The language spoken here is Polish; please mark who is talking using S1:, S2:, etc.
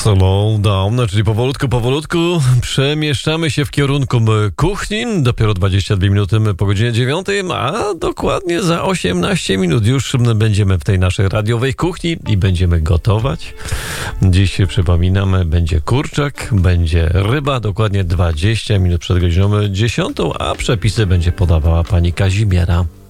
S1: Slow down, czyli powolutku przemieszczamy się w kierunku kuchni. Dopiero 22 minuty po godzinie 9, a dokładnie za 18 minut już będziemy w tej naszej radiowej kuchni i będziemy gotować. Dziś, przypominam, będzie kurczak, będzie ryba, dokładnie 20 minut przed godziną 10, a przepisy będzie podawała pani Kazimiera.